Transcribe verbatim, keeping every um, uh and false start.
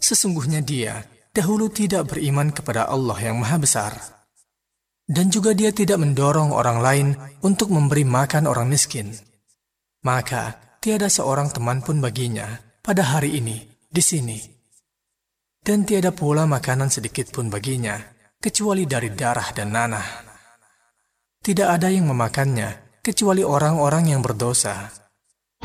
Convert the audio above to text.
Sesungguhnya dia dahulu tidak beriman kepada Allah yang Maha Besar. Dan juga dia tidak mendorong orang lain untuk memberi makan orang miskin. Maka tiada seorang teman pun baginya pada hari ini di sini. Dan tiada pula makanan sedikit pun baginya, kecuali dari darah dan nanah. Tidak ada yang memakannya, kecuali orang-orang yang berdosa.